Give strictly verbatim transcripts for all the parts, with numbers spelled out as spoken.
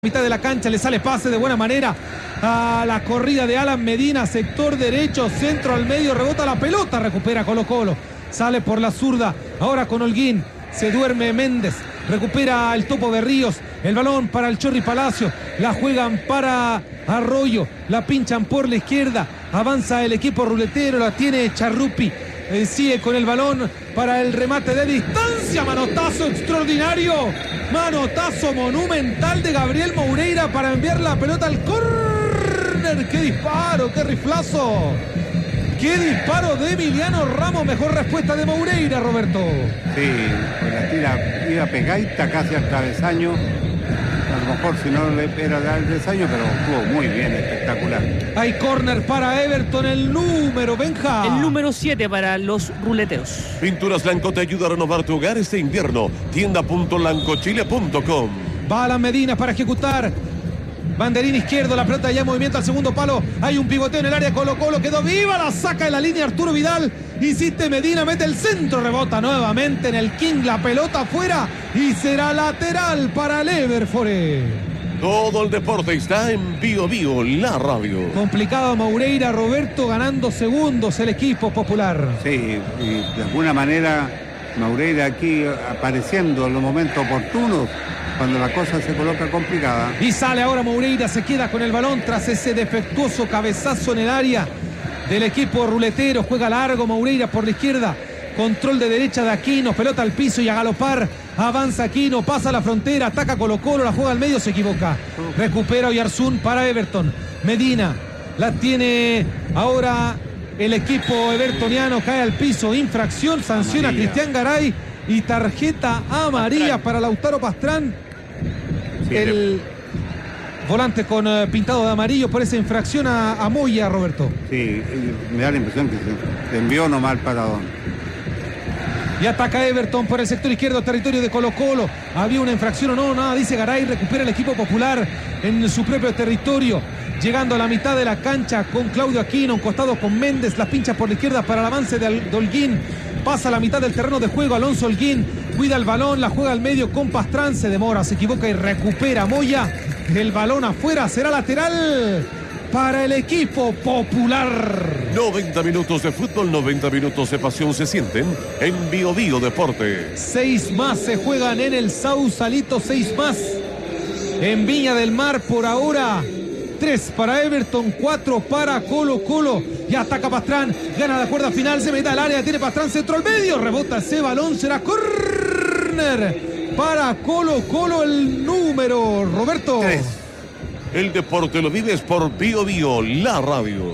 Mitad de la cancha, le sale pase de buena manera a la corrida de Alan Medina, sector derecho, centro al medio, rebota la pelota, recupera Colo Colo, sale por la zurda, ahora con Holguín, se duerme Méndez, recupera el Topo Berríos, el balón para el Chorri Palacio, la juegan para Arroyo, la pinchan por la izquierda, avanza el equipo ruletero, la tiene Charrupi, eh, sigue con el balón para el remate de distancia, manotazo extraordinario, manotazo monumental de Gabriel Moreira para enviar la pelota al córner. ¡Qué disparo! ¡Qué riflazo! ¡Qué disparo de Emiliano Ramos! Mejor respuesta de Moreira, Roberto. Sí, pues la tira iba pegadita casi al travesaño. A lo mejor si no le era dar el travesaño, pero estuvo muy bien, espectacular. Hay córner para Everton, el número, Benja. El número siete para los ruleteros. Pinturas Blanco te ayuda a renovar tu hogar este invierno. tienda punto lancochile punto com. Va a la Medina para ejecutar. Banderín izquierdo, la pelota ya en movimiento al segundo palo. Hay un pivoteo en el área, Colo Colo quedó viva, la saca de la línea Arturo Vidal. Insiste Medina, mete el centro, rebota nuevamente en el King, la pelota afuera y será lateral para el Everfore. Todo el deporte está en Bio Bio, la radio. Complicado Moreira, Roberto, ganando segundos el equipo popular. Sí, y de alguna manera Moreira aquí apareciendo en los momentos oportunos, cuando la cosa se coloca complicada. Y sale ahora Moreira, se queda con el balón tras ese defectuoso cabezazo en el área del equipo ruletero. Juega largo Moreira por la izquierda. Control de derecha de Aquino, pelota al piso y a galopar. Avanza Aquino, pasa la frontera, ataca Colo Colo, la juega al medio, se equivoca. Recupera Oyarzún para Everton. Medina la tiene ahora el equipo evertoniano, cae al piso. Infracción, sanciona a Cristian Garay y tarjeta amarilla para Lautaro Pastrán. Sí, el le... volante con uh, pintado de amarillo por esa infracción a, a Moya, Roberto. Sí, me da la impresión que se envió nomás el paradón. Y ataca Everton por el sector izquierdo, territorio de Colo Colo. ¿Había una infracción o no? Nada, dice Garay. Recupera el equipo popular en su propio territorio. Llegando a la mitad de la cancha con Claudio Aquino, un costado con Méndez. La pincha por la izquierda para el avance de Holguín. Pasa a la mitad del terreno de juego Alonso Holguín. Cuida el balón, la juega al medio con Pastrán. Se demora, se equivoca y recupera Moya. El balón afuera, será lateral para el equipo popular. noventa minutos de fútbol, noventa minutos de pasión se sienten en Bio Bio Deporte. Seis más se juegan en el Sausalito, seis más en Viña del Mar por ahora. Tres para Everton, cuatro para Colo Colo. Y ataca Pastrán, gana la cuerda final, se mete al área, tiene Pastrán, centro al medio, rebota ese balón, será córner para Colo Colo, el número, Roberto. Tres. El deporte lo vives por Bio Bio, la radio.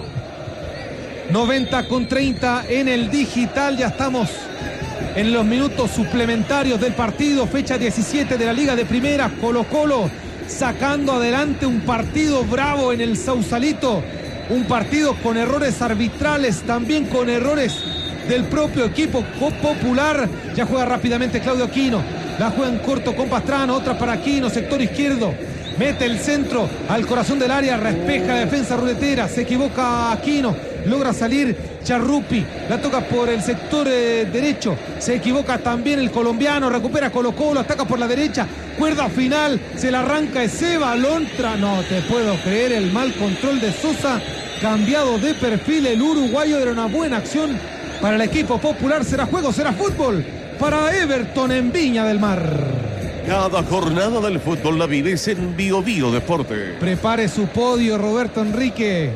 noventa con treinta en el digital, ya estamos en los minutos suplementarios del partido, fecha diecisiete de la Liga de Primera. Colo Colo sacando adelante un partido bravo en el Sausalito, un partido con errores arbitrales, también con errores del propio equipo popular. Ya juega rápidamente Claudio Aquino, la juega en corto con Pastrán, otra para Aquino, sector izquierdo. Mete el centro al corazón del área, respeja la defensa ruletera, se equivoca Aquino, logra salir Charrupi, la toca por el sector eh, derecho, se equivoca también el colombiano, recupera Colo Colo, ataca por la derecha, cuerda final, se la arranca ese balón, tra... no te puedo creer el mal control de Sosa, cambiado de perfil el uruguayo, era una buena acción para el equipo popular, será juego, será fútbol para Everton en Viña del Mar. Cada jornada del fútbol la vives en Bio Bio Deporte. Prepare su podio, Roberto Enrique.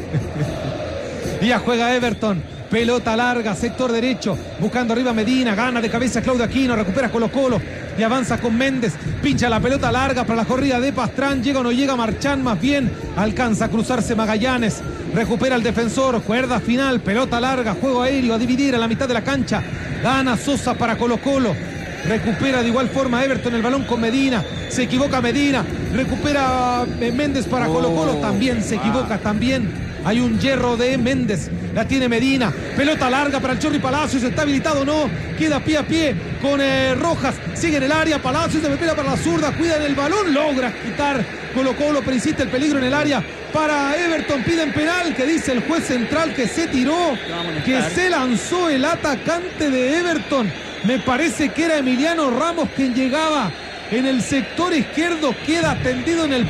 Ya juega Everton. Pelota larga, sector derecho. Buscando arriba Medina. Gana de cabeza Claudio Aquino. Recupera Colo Colo. Y avanza con Méndez. Pincha la pelota larga para la corrida de Pastrán. Llega o no llega Marchán. Más bien alcanza a cruzarse Magallanes. Recupera el defensor. Cuerda final. Pelota larga. Juego aéreo a dividir a la mitad de la cancha. Gana Sosa para Colo Colo. Recupera de igual forma Everton el balón con Medina. Se equivoca Medina. Recupera Méndez para Colo Colo. También se equivoca, también. Hay un hierro de Méndez. La tiene Medina. Pelota larga para el Chorri Palacios. ¿Está habilitado o no? Queda pie a pie con eh, Rojas. Sigue en el área. Palacios se mete para la zurda. Cuida en el balón. Logra quitar Colo Colo. Pero insiste el peligro en el área para Everton. Piden penal. Que dice el juez central que se tiró. Que se lanzó el atacante de Everton. Me parece que era Emiliano Ramos quien llegaba en el sector izquierdo, queda tendido en el